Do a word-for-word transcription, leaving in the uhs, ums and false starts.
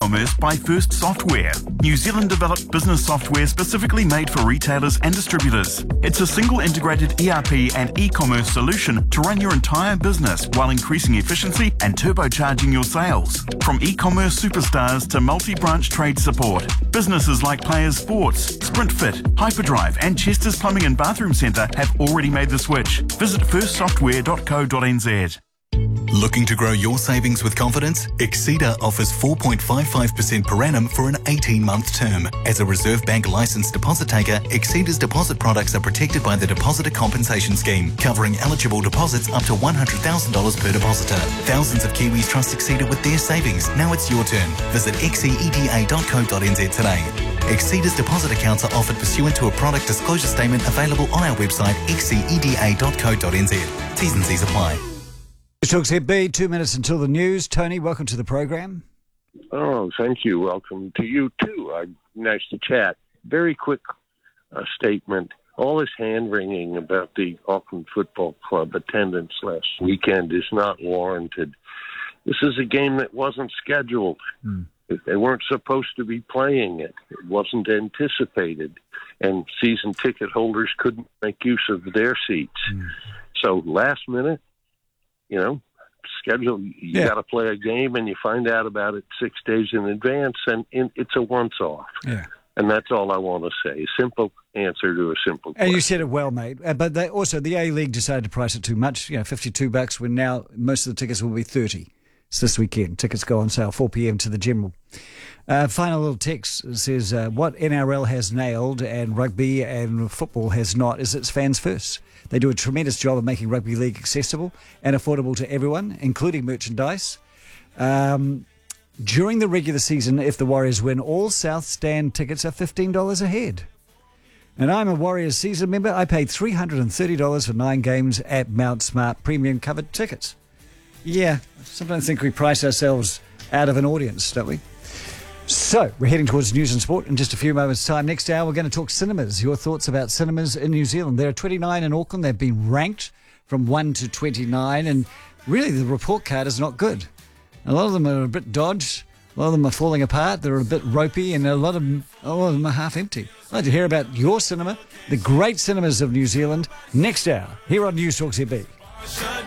e-commerce by First Software. New Zealand-developed business software specifically made for retailers and distributors. It's a single integrated E R P and e-commerce solution to run your entire business while increasing efficiency and turbocharging your sales. From e-commerce superstars to multi-branch trade support, businesses like Players Sports, SprintFit, Hyperdrive and Chester's Plumbing and Bathroom Centre have already made the switch. Visit first software dot co dot n z. Looking to grow your savings with confidence? Exceeder offers four point five five percent per annum for an eighteen-month term. As a Reserve Bank licensed deposit taker, Exceeder's deposit products are protected by the Depositor Compensation Scheme, covering eligible deposits up to one hundred thousand dollars per depositor. Thousands of Kiwis trust Exceeder with their savings. Now it's your turn. Visit exceeda dot co dot n z today. Exceeder's deposit accounts are offered pursuant to a product disclosure statement available on our website exceeda dot co dot n z. T's and C's apply. Talks Head B, two minutes until the news. Tony, welcome to the program. Oh, thank you. Welcome to you, too. Uh, nice to chat. Very quick uh, statement. All this hand-wringing about the Auckland Football Club attendance last weekend is not warranted. This is a game that wasn't scheduled. Mm. They weren't supposed to be playing it. It wasn't anticipated. And season ticket holders couldn't make use of their seats. Mm. So last minute, you know, schedule, you yeah. got to play a game and you find out about it six days in advance, and in, it's a once-off. Yeah. And that's all I want to say. Simple answer to a simple question. And you said it well, mate. Uh, but they, also, the A-League decided to price it too much, you know, fifty-two bucks, when now most of the tickets will be thirty. It's this weekend. Tickets go on sale four p.m. to the general. Uh, final little text says, uh, what N R L has nailed and rugby and football has not is its fans first. They do a tremendous job of making rugby league accessible and affordable to everyone, including merchandise. Um, during the regular season, if the Warriors win, all South Stand tickets are fifteen dollars a head. And I'm a Warriors season member. I paid three hundred thirty dollars for nine games at Mount Smart Premium Covered Tickets. Yeah, sometimes I think we price ourselves out of an audience, don't we? So, we're heading towards news and sport in just a few moments' time. Next hour, we're going to talk cinemas. Your thoughts about cinemas in New Zealand. There are twenty-nine in Auckland. They've been ranked from one to twenty-nine, and really the report card is not good. A lot of them are a bit dodged. A lot of them are falling apart. They're a bit ropey, and a lot of them, a lot of them are half empty. I'd like to hear about your cinema, the great cinemas of New Zealand, next hour, here on News Talk Z B.